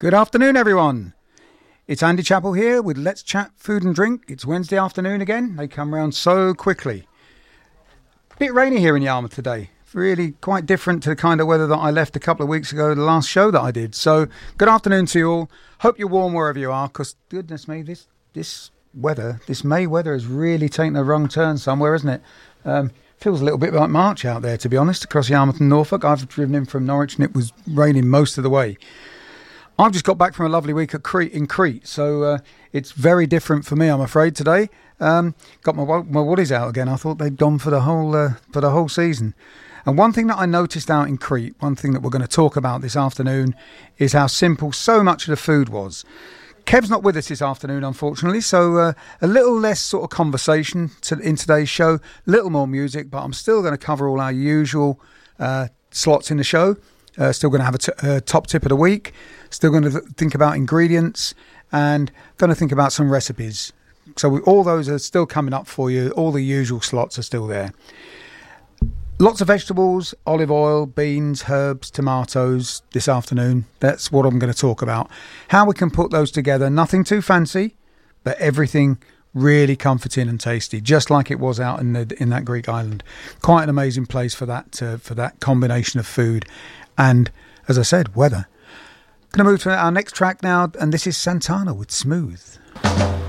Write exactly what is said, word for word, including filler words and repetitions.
Good afternoon, everyone. It's Andy Chappell here with Let's Chat Food and Drink. It's Wednesday afternoon again. They come round so quickly. Bit rainy here in Yarmouth today. Really quite different to the kind of weather that I left a couple of weeks ago, the last show that I did. So, good afternoon to you all. Hope you're warm wherever you are, because goodness me, this this weather, this May weather has really taken a wrong turn somewhere, isn't it? Um, feels a little bit like March out there, to be honest, across Yarmouth and Norfolk. I've driven in from Norwich and it was raining most of the way. I've just got back from a lovely week at Crete, in Crete, so uh, it's very different for me, I'm afraid, today. Um, got my my woodies out again. I thought they'd gone for the whole uh, for the whole season. And one thing that I noticed out in Crete, one thing that we're going to talk about this afternoon, is how simple so much of the food was. Kev's not with us this afternoon, unfortunately, so uh, a little less sort of conversation to, in today's show, a little more music, but I'm still going to cover all our usual uh, slots in the show. Uh, still going to have a t- uh, top tip of the week. Still going to th- think about ingredients and going to think about some recipes. So we, all those are still coming up for you. All the usual slots are still there. Lots of vegetables, olive oil, beans, herbs, tomatoes this afternoon. That's what I'm going to talk about. How we can put those together. Nothing too fancy, but everything really comforting and tasty, just like it was out in the, in that Greek island. Quite an amazing place for that uh, for that combination of food and, as I said, weather. Going to move to our next track now, and this is Santana with Smooth.